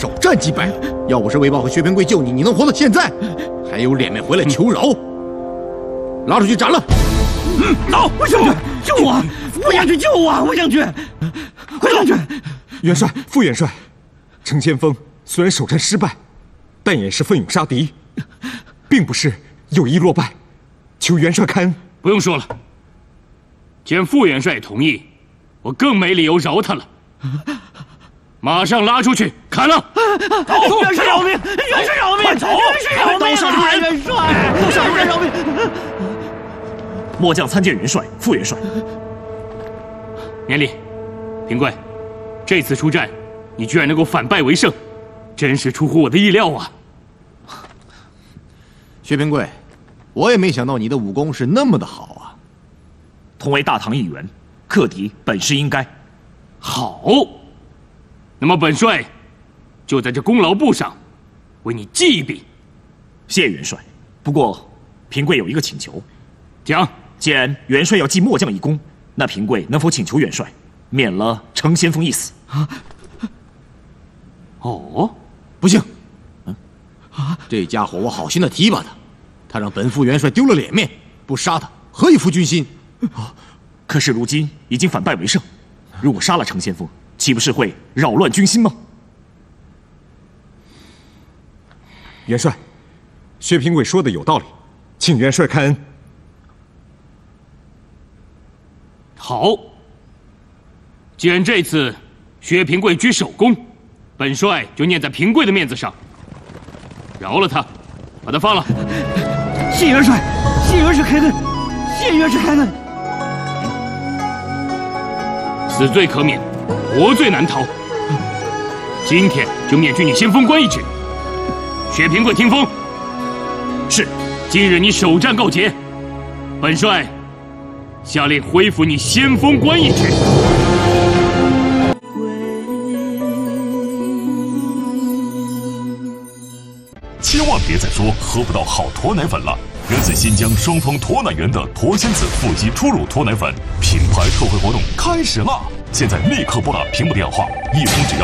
首战即败。要不是魏豹和薛平贵救你，你能活到现在？还有脸面回来求饶？拉出去斩了！ 走！我想去，救我！我想去救我！我想去！我想去！ 元帅、副元帅，程先锋虽然首战失败，但也是奋勇杀敌，并不是有意落败。求元帅开恩。 不用说了，既然副元帅也同意，我更没理由饶他了。马上拉出去砍了！ 走！元帅饶命！元帅饶命！ 快走！ 元帅饶命！ 刀下留人！ 元帅！ 刀下留人！ 饶命！ 末将参见元帅、副元帅。 年礼，平贵，这次出战，你居然能够反败为胜，真是出乎我的意料啊！ 薛平贵，我也没想到你的武功是那么的好啊！ 同为大唐一员，克敌本是应该。 好，那么本帅就在这功劳簿上为你记一笔。 谢元帅。不过，平贵有一个请求。 讲。 既然元帅要记末将一功，那平贵能否请求元帅免了程先锋一死？ 哦， 不行。这家伙我好心的提拔他，他让本副元帅丢了脸面，不杀他何以复军心？ 可是如今已经反败为胜，如果杀了程先锋，岂不是会扰乱军心吗？ 元帅，薛平贵说的有道理，请元帅开恩。 好，既然这次薛平贵居首功，本帅就念在平贵的面子上，饶了他，把他放了。 谢元帅，谢元帅开恩，谢元帅开恩。 死罪可免，活罪难逃。今天就免去你先锋官一职。薛平贵听风。 是。 今日你首战告捷，本帅下令恢复你先锋官一职。 千万别再说喝不到好驼奶粉了！源自新疆双峰驼奶源的驼仙子腹肌初乳驼奶粉品牌特惠活动开始啦！现在立刻拨打屏幕电话，一封只要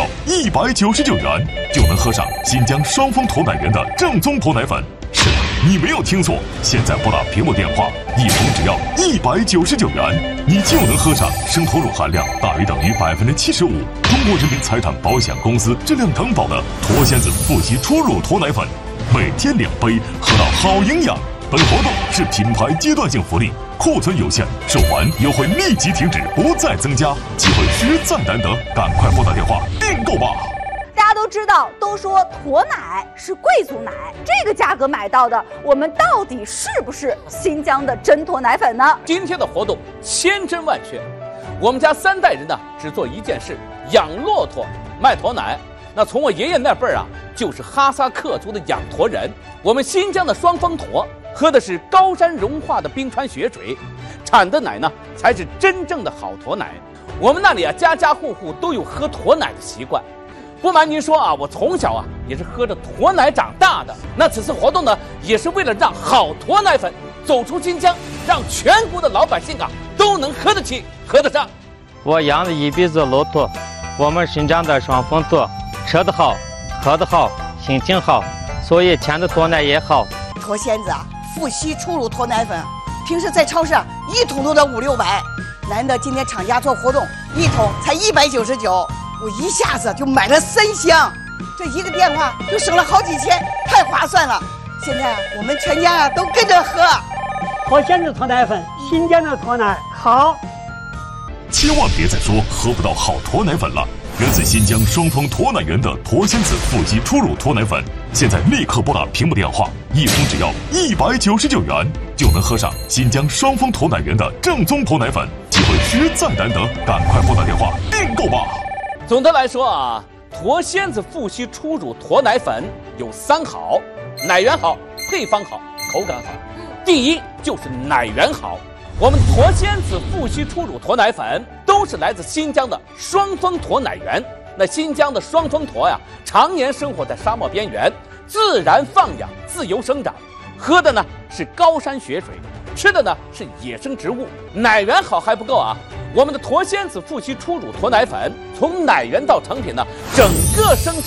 199元，就能喝上新疆双峰驼奶源的正宗驼奶粉。是的，你没有听错，现在拨打屏幕电话，一封只要199元，你就能喝上生驼乳含量大于等于75%，中国人民财产保险公司质量担保的驼仙子腹肌初乳驼奶粉，每天2杯，喝到好营养。本活动是品牌阶段性福利，库存有限，售完优惠立即停止，不再增加，机会实在难得，赶快拨打电话订购吧！ 大家都知道，都说驼奶是贵族奶，这个价格买到的，我们到底是不是新疆的真驼奶粉呢？ 今天的活动千真万确，我们家3代人呢只做一件事：养骆驼，卖驼奶。那从我爷爷那辈儿啊，就是哈萨克族的养驼人。我们新疆的双峰驼喝的是高山融化的冰川雪水，产的奶呢才是真正的好驼奶。我们那里啊，家家户户都有喝驼奶的习惯。不瞒您说啊，我从小啊也是喝着驼奶长大的。那此次活动呢，也是为了让好驼奶粉走出新疆，让全国的老百姓啊都能喝得起、喝得上。 我养了一辈子骆驼，我们新疆的双峰驼，吃得好，喝得好，心情好，所以产的驼奶也好。 驼仙子啊，富硒初乳驼奶粉，平时在超市1桶都得500-600，难得今天厂家做活动，1桶才199，我一下子就买了3箱，这一个电话就省了好几千，太划算了。现在我们全家啊都跟着喝。 驼仙子驼奶粉，新疆的驼奶好。 千万别再说喝不到好驼奶粉了！源自新疆双峰驼奶源的驼仙子腹肌初乳驼奶粉，现在立刻拨打屏幕电话，一封只要199元，就能喝上新疆双峰驼奶源的正宗驼奶粉，机会实在难得，赶快拨打电话订购吧！ 总的来说啊，驼仙子腹硒初乳驼奶粉有3好：奶源好，配方好，口感好。第一就是奶源好。我们驼仙子腹硒初乳驼奶粉都是来自新疆的双峰驼奶源。那新疆的双峰驼呀，常年生活在沙漠边缘，自然放养，自由生长，喝的呢是高山雪水，吃的呢是野生植物。奶源好还不够啊，我们的驼仙子腹硒初乳驼奶粉从奶源到成品呢，整个生产